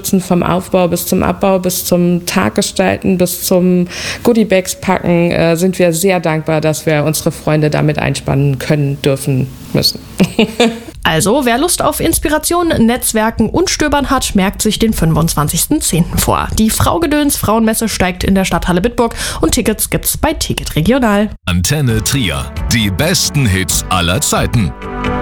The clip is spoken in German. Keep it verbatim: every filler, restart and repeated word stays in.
unterstützen, vom Aufbau bis zum Abbau, bis zum Tag gestalten, bis zum Goodiebags packen, äh, sind wir sehr dankbar, dass wir unsere Freunde damit einspannen können, dürfen, müssen. Also, wer Lust auf Inspiration, Netzwerken und Stöbern hat, merkt sich den fünfundzwanzigsten zehnten vor. Die Fraugedöns Frauenmesse steigt in der Stadthalle Bitburg und Tickets gibt's bei Ticket Regional. Antenne Trier. Die besten Hits aller Zeiten.